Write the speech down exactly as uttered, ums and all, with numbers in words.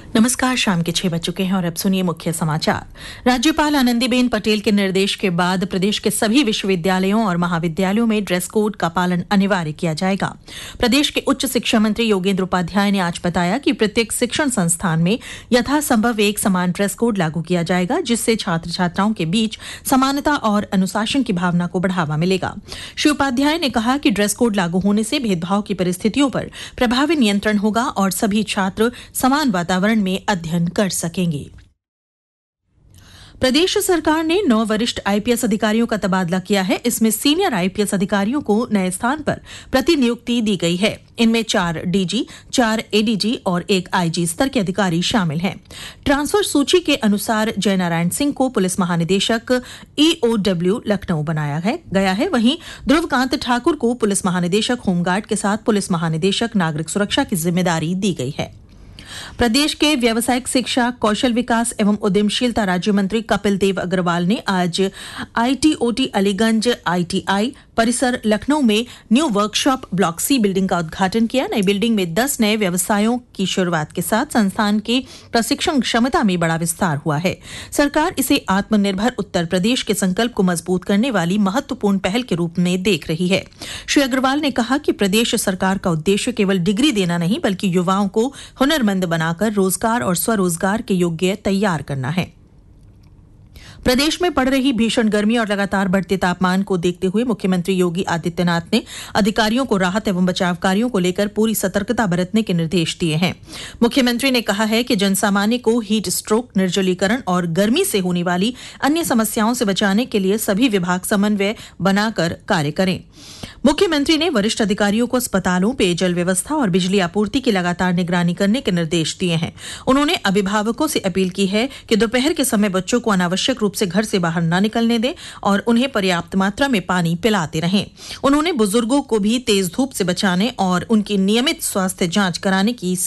नमस्कार, शाम के छह बज चुके हैं और अब सुनिए मुख्य समाचार। राज्यपाल आनंदीबेन पटेल के निर्देश के बाद प्रदेश के सभी विश्वविद्यालयों और महाविद्यालयों में ड्रेस कोड का पालन अनिवार्य किया जाएगा। प्रदेश के उच्च शिक्षा मंत्री योगेंद्र उपाध्याय ने आज बताया कि प्रत्येक शिक्षण संस्थान में यथासंभव एक समान ड्रेस कोड लागू किया जाएगा, जिससे छात्र छात्राओं के बीच समानता और अनुशासन की भावना को बढ़ावा मिलेगा। श्री उपाध्याय ने कहा कि ड्रेस कोड लागू होने से भेदभाव की परिस्थितियों पर प्रभावी नियंत्रण होगा और सभी छात्र समान वातावरण में अध्ययन कर सकेंगे। प्रदेश सरकार ने नौ वरिष्ठ आईपीएस अधिकारियों का तबादला किया है। इसमें सीनियर आईपीएस अधिकारियों को नए स्थान पर प्रतिनियुक्ति दी गई है। इनमें चार डीजी, चार एडीजी और एक आईजी स्तर के अधिकारी शामिल हैं। ट्रांसफर सूची के अनुसार जयनारायण सिंह को पुलिस महानिदेशक ईओडब्ल्यू लखनऊ बनाया है गया है। वहीं ध्रुवकांत ठाकुर को पुलिस महानिदेशक होमगार्ड के साथ पुलिस महानिदेशक नागरिक सुरक्षा की जिम्मेदारी दी गई है। प्रदेश के व्यावसायिक शिक्षा, कौशल विकास एवं उद्यमशीलता राज्य मंत्री कपिल देव अग्रवाल ने आज आईटीओटी अलीगंज आईटीआई परिसर लखनऊ में new workshop block C building का उद्घाटन किया। नई बिल्डिंग में दस नए व्यवसायों की शुरुआत के साथ संस्थान की प्रशिक्षण क्षमता में बड़ा विस्तार हुआ है। सरकार इसे आत्मनिर्भर उत्तर प्रदेश के संकल्प को मजबूत करने वाली महत्वपूर्ण पहल के रूप में देख रही है। श्री अग्रवाल ने कहा कि प्रदेश सरकार का उद्देश्य केवल डिग्री देना नहीं, बल्कि युवाओं को हुनरमंद बनाकर रोजगार और स्वरोजगार के योग्य तैयार करना है। प्रदेश में पड़ रही भीषण गर्मी और लगातार बढ़ते तापमान को देखते हुए मुख्यमंत्री योगी आदित्यनाथ ने अधिकारियों को राहत एवं बचाव कार्यों को लेकर पूरी सतर्कता बरतने के निर्देश दिए हैं। मुख्यमंत्री ने कहा है कि जनसामान्य को हीट स्ट्रोक, निर्जलीकरण और गर्मी से होने वाली अन्य समस्याओं से बचाने के लिए सभी विभाग समन्वय बनाकर कार्य करें। मुख्यमंत्री ने वरिष्ठ अधिकारियों को अस्पतालों, पेयजल व्यवस्था और बिजली आपूर्ति की लगातार निगरानी करने के निर्देश दिए हैं। उन्होंने अभिभावकों से अपील की है कि दोपहर के समय बच्चों को अनावश्यक रूप से घर से बाहर न निकलने दें और उन्हें पर्याप्त मात्रा में पानी पिलाते रहें। उन्होंने बुजुर्गों को भी तेज धूप से बचाने और उनकी नियमित स्वास्थ्य जांच कराने की